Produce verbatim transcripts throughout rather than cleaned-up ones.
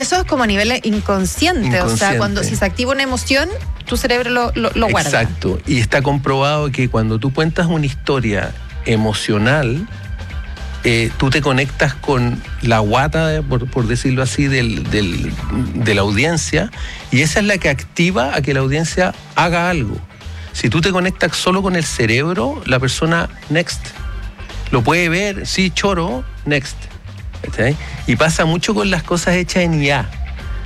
eso es como a nivel inconsciente, inconsciente. O sea, cuando si se activa una emoción, tu cerebro lo, lo, lo guarda. Exacto, y está comprobado que cuando tú cuentas una historia emocional, eh, tú te conectas con la guata, por, por decirlo así, del, del, de la audiencia, y esa es la que activa a que la audiencia haga algo. Si tú te conectas solo con el cerebro, la persona, next. Lo puede ver, sí, choro, next. ¿Sí? Y pasa mucho con las cosas hechas en I A.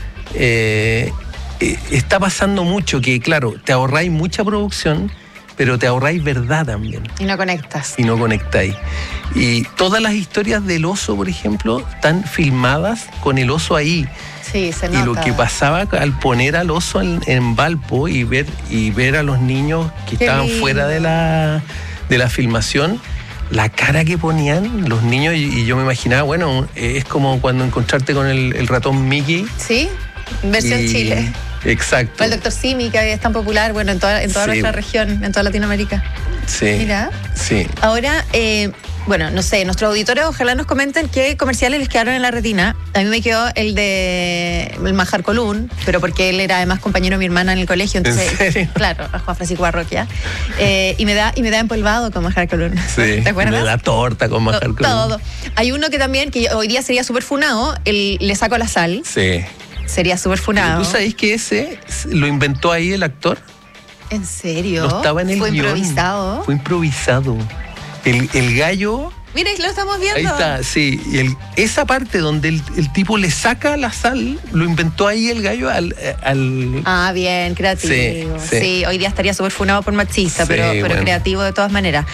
Eh, eh, está pasando mucho que, claro, te ahorráis mucha producción, pero te ahorráis verdad también. Y no conectas. Y no conectáis. Y todas las historias del oso, por ejemplo, están filmadas con el oso ahí. Sí, se nota. Y lo que pasaba al poner al oso en, en Valpo y ver, y ver a los niños que Qué estaban lindo. fuera de la, de la filmación, la cara que ponían los niños, y, y yo me imaginaba, bueno, es como cuando encontrarte con el, el ratón Mickey. Sí, versión y, Chile. Exacto. O el doctor Simi, que es tan popular, bueno, en toda, en toda sí. nuestra región, en toda Latinoamérica. Sí. Mira. Sí. Ahora, eh, bueno, no sé, nuestros auditores ojalá nos comenten qué comerciales les quedaron en la retina. A mí me quedó el de el Manjar Colún, pero porque él era además compañero de mi hermana en el colegio, entonces, ¿En serio? Claro, a Juan Francisco Barroquia. Eh, y me da y me da empolvado con Manjar Colún. Sí, ¿te acuerdas? me da torta con Manjar Colún. Todo. Hay uno que también, que hoy día sería súper funado, el Le Saco la Sal. Sí. Sería súper funado. ¿Tú sabés que ese lo inventó ahí el actor? ¿En serio? No estaba en el ¿Fue guión. improvisado? Fue improvisado. El, el gallo... Mira, lo estamos viendo. Ahí está, sí. Y el, esa parte donde el, el tipo le saca la sal, lo inventó ahí el gallo al... al... Ah, bien, creativo. Sí, sí. sí hoy día estaría súper funado por machista, sí, pero, pero bueno. creativo de todas maneras.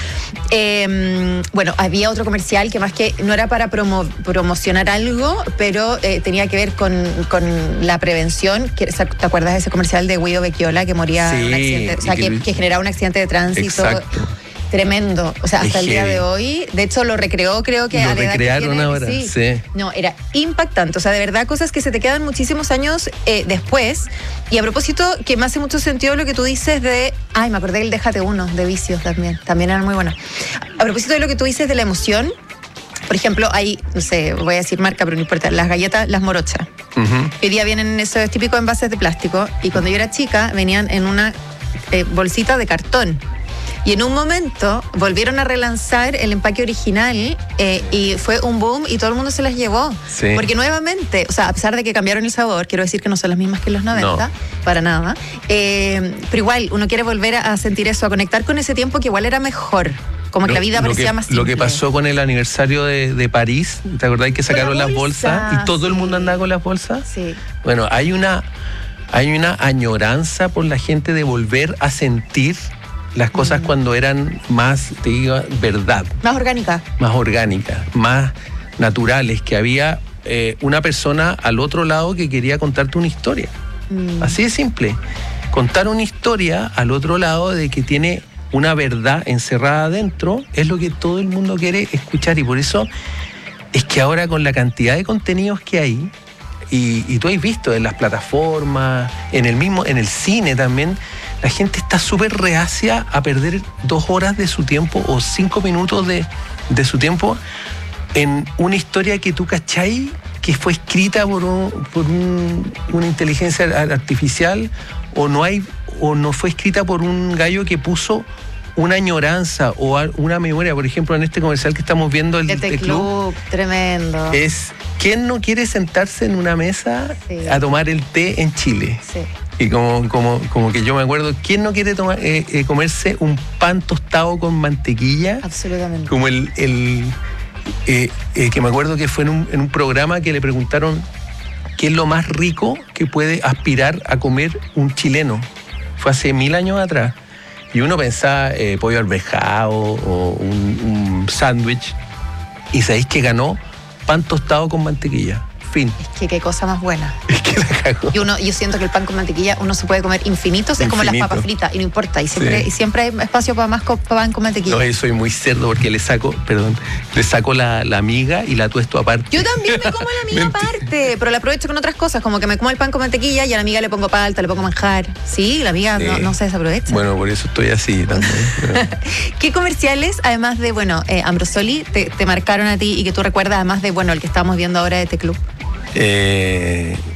Eh, bueno, había otro comercial que más que no era para promo, promocionar algo, pero eh, tenía que ver con, con la prevención. ¿Te acuerdas de ese comercial de Guido Becchiola que moría sí, en un accidente? O sea, que, que, que generaba un accidente de tránsito. Exacto. Tremendo, o sea, hasta es el día heavy. de hoy, de hecho lo recreó, creo que lo a la edad recrearon que tiene, ahora, sí. sí. No, era impactante, o sea, de verdad cosas que se te quedan muchísimos años eh, después. Y a propósito, que me hace mucho sentido lo que tú dices de, ay, me acordé del Déjate Uno, de Vicios también, también eran muy buenas. A propósito de lo que tú dices de la emoción, por ejemplo, hay, no sé, voy a decir marca, pero no importa, las galletas, las morochas. Uh-huh. Hoy día vienen en esos típicos envases de plástico, y cuando yo era chica venían en una eh, bolsita de cartón. Y en un momento volvieron a relanzar el empaque original eh, y fue un boom y todo el mundo se las llevó. Sí. Porque nuevamente, o sea, a pesar de que cambiaron el sabor, quiero decir que no son las mismas que en los noventa, no. para nada, eh, pero igual uno quiere volver a sentir eso, a conectar con ese tiempo que igual era mejor. Como que lo, la vida parecía que, más simple. Lo que pasó con el aniversario de, de París, ¿te acordás que sacaron la las bolsas y todo sí. el mundo andaba con las bolsas? Sí. Bueno, hay una, hay una añoranza por la gente de volver a sentir las cosas mm. cuando eran más, te digo, verdad. Más orgánicas. Más orgánicas, más naturales, que había eh, una persona al otro lado que quería contarte una historia. Mm. Así de simple. Contar una historia al otro lado de que tiene una verdad encerrada adentro es lo que todo el mundo quiere escuchar, y por eso es que ahora con la cantidad de contenidos que hay, y, y tú has visto en las plataformas, en el mismo, en el cine también, la gente está súper reacia a perder dos horas de su tiempo o cinco minutos de, de su tiempo en una historia que tú cachai que fue escrita por, un, por un, una inteligencia artificial, o no hay, o no fue escrita por un gallo que puso una añoranza o una memoria. Por ejemplo, en este comercial que estamos viendo, el Este club, tremendo. Es, ¿quién no quiere sentarse en una mesa sí. a tomar el té en Chile? Sí. Y como, como, como que yo me acuerdo, ¿quién no quiere tomar, eh, eh, comerse un pan tostado con mantequilla? Absolutamente. Como el, el eh, eh, que me acuerdo que fue en un, en un programa que le preguntaron qué es lo más rico que puede aspirar a comer un chileno. Fue hace mil años atrás. Y uno pensaba eh, pollo arvejado o un, un sándwich. Y sabéis que ganó pan tostado con mantequilla. Fin. Es que qué cosa más buena. Es que la cagó. Y uno, yo siento que el pan con mantequilla uno se puede comer infinitos, Infinito. Es como las papas fritas y no importa. Y siempre, sí. y siempre hay espacio para más co- pan con mantequilla. No, yo soy muy cerdo porque le saco, perdón, le saco la, la miga y la tuesto aparte. Yo también me como la miga aparte, pero la aprovecho con otras cosas, como que me como el pan con mantequilla y a la miga le pongo palta, le pongo manjar. Sí, la miga sí. no, no se desaprovecha. Bueno, por eso estoy así también. Pero... ¿Qué comerciales, además de, bueno, eh, Ambrosoli, te, te marcaron a ti y que tú recuerdas, además de, bueno, el que estamos viendo ahora de este club? Eh,